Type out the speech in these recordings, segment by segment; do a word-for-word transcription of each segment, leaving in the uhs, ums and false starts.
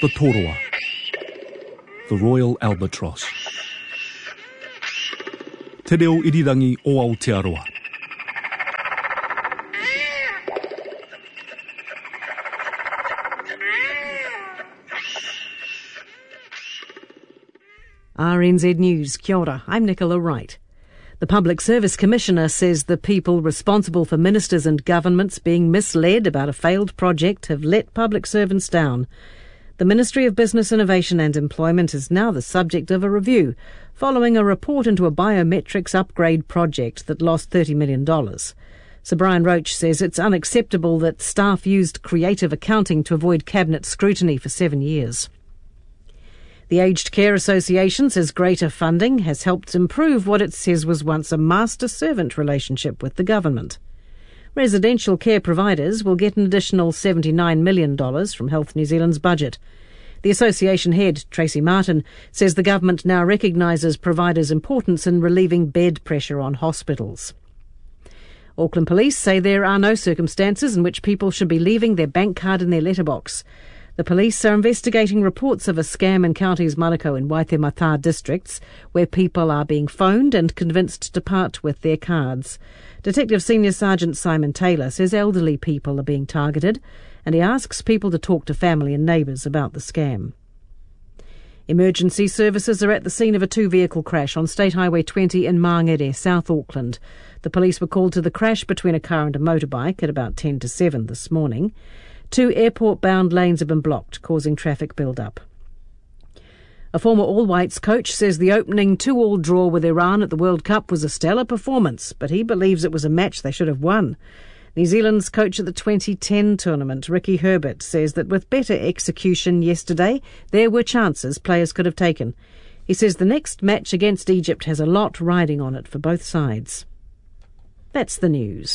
the Toroa, the Royal Albatross. Te reo irirangi o Aotearoa. R N Z News, kia ora, I'm Nicola Wright. The Public Service Commissioner says the people responsible for ministers and governments being misled about a failed project have let public servants down. The Ministry of Business, Innovation and Employment is now the subject of a review, following a report into a biometrics upgrade project that lost thirty million dollars. Sir Brian Roach says it's unacceptable that staff used creative accounting to avoid cabinet scrutiny for seven years. The Aged Care Association says greater funding has helped improve what it says was once a master-servant relationship with the government. Residential care providers will get an additional seventy-nine million dollars from Health New Zealand's budget. The association head, Tracy Martin, says the government now recognises providers' importance in relieving bed pressure on hospitals. Auckland Police say there are no circumstances in which people should be leaving their bank card in their letterbox. The police are investigating reports of a scam in counties Manukau and Waitemata districts where people are being phoned and convinced to part with their cards. Detective Senior Sergeant Simon Taylor says elderly people are being targeted and he asks people to talk to family and neighbours about the scam. Emergency services are at the scene of a two-vehicle crash on State Highway twenty in Mangere, South Auckland. The police were called to the crash between a car and a motorbike at about ten to seven this morning. Two airport-bound lanes have been blocked, causing traffic build-up. A former All Whites coach says the opening two-all draw with Iran at the World Cup was a stellar performance, but he believes it was a match they should have won. New Zealand's coach at the twenty ten tournament, Ricky Herbert, says that with better execution yesterday, there were chances players could have taken. He says the next match against Egypt has a lot riding on it for both sides. That's the news.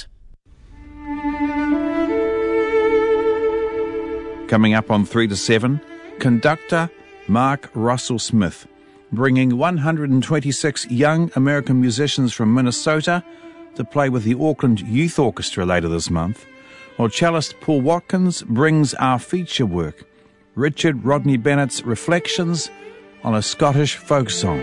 Coming up on three to seven, conductor Mark Russell Smith, bringing one hundred twenty-six young American musicians from Minnesota to play with the Auckland Youth Orchestra later this month, while cellist Paul Watkins brings our feature work, Richard Rodney Bennett's Reflections on a Scottish folk song.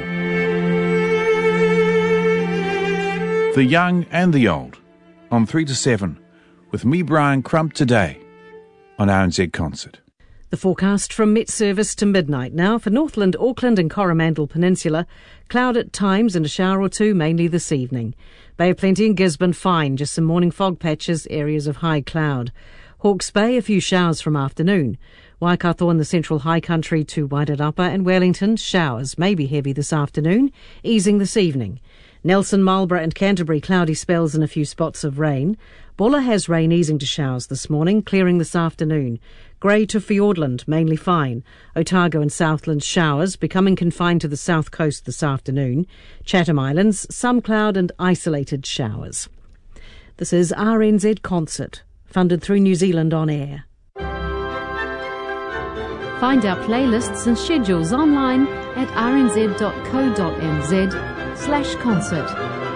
The young and the old, on three to seven, with me, Brian Crump, today on R N Z Concert. The forecast from Met Service to midnight now for Northland, Auckland and Coromandel Peninsula. Cloud at times and a shower or two mainly this evening. Bay of Plenty and Gisborne fine, just some morning fog patches, areas of high cloud. Hawke's Bay a few showers from afternoon. Waikato in the central high country to Waitarapa and Wellington showers may be heavy this afternoon, easing this evening. Nelson, Marlborough and Canterbury cloudy spells and a few spots of rain. Bulla has rain easing to showers this morning, clearing this afternoon. Grey to Fiordland, mainly fine. Otago and Southland showers, becoming confined to the south coast this afternoon. Chatham Islands, some cloud and isolated showers. This is R N Z Concert, funded through New Zealand On Air. Find our playlists and schedules online at r n z dot co dot n z slash concert.